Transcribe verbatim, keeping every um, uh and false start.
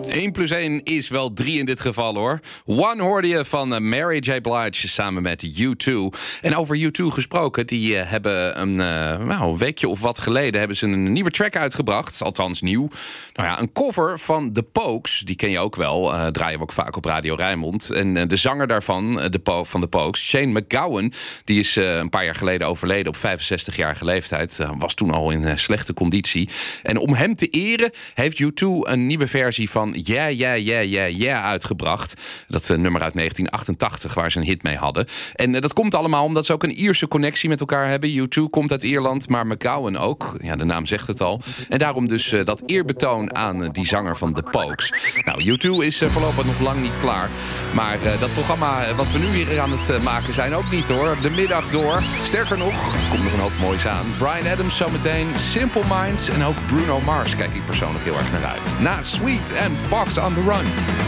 één plus één is wel drie in dit geval, hoor. One hoorde je van uh, Mary J. Blige samen met U twee. En over U twee gesproken, die uh, hebben een, uh, nou, een weekje of wat geleden hebben ze een nieuwe track uitgebracht. Althans nieuw. Nou ja, een cover van The Pokes. Die ken je ook wel. Uh, draaien we ook vaak op Radio Rijnmond. En uh, de zanger daarvan, uh, de po- van The Pokes, Shane MacGowan, die is uh, een paar jaar geleden overleden op vijfenzestigjarige leeftijd. Uh, was toen al in uh, slechte conditie. En om hem te eren heeft U twee een nieuwe versie van Yeah, Yeah, Yeah, Yeah, Yeah uitgebracht. Dat uh, nummer uit negentien achtentachtig, waar ze een hit mee hadden. En uh, dat komt allemaal omdat ze ook een Ierse connectie met elkaar hebben. U twee komt uit Ierland, maar MacGowan ook. Ja, de naam zegt het al. En daarom dus uh, dat eerbetoon aan uh, die zanger van The Pokes. Nou, U twee is uh, voorlopig nog lang niet klaar. Maar uh, dat programma wat we nu hier aan het uh, maken zijn ook niet, hoor. De middag door. Sterker nog, er komt nog een hoop moois aan. Bryan Adams zometeen, Simple Minds en ook Bruno Mars kijk ik persoonlijk heel erg naar uit. Na Sweet en Fox on the Run.